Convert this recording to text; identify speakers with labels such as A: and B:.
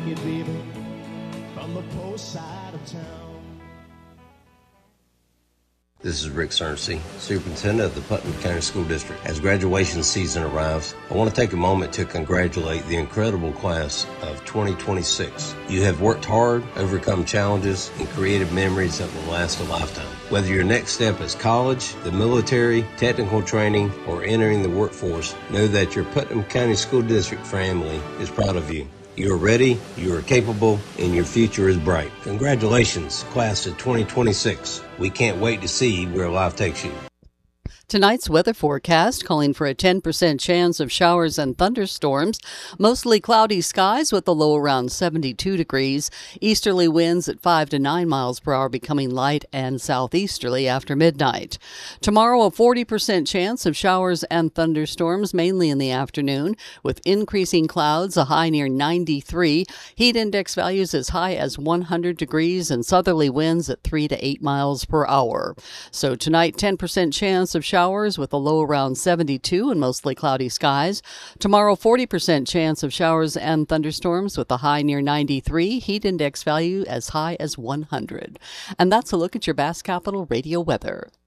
A: it, baby, from the post side of town.
B: This is Rick Cerncy, Superintendent of the Putnam County School District. As graduation season arrives, I want to take a moment to congratulate the incredible class of 2026. You have worked hard, overcome challenges, and created memories that will last a lifetime. Whether your next step is college, the military, technical training, or entering the workforce, know that your Putnam County School District family is proud of you. You are ready, you are capable, and your future is bright. Congratulations, class of 2026. We can't wait to see where life takes you.
C: Tonight's weather forecast calling for a 10% chance of showers and thunderstorms. Mostly cloudy skies with a low around 72 degrees. Easterly winds at 5 to 9 miles per hour becoming light and southeasterly after midnight. Tomorrow, a 40% chance of showers and thunderstorms, mainly in the afternoon, with increasing clouds, a high near 93. Heat index values as high as 100 degrees and southerly winds at 3 to 8 miles per hour. So tonight, 10% chance of showers with a low around 72 and mostly cloudy skies. Tomorrow, 40% chance of showers and thunderstorms with a high near 93, heat index value as high as 100. And that's a look at your Bass Capital Radio weather.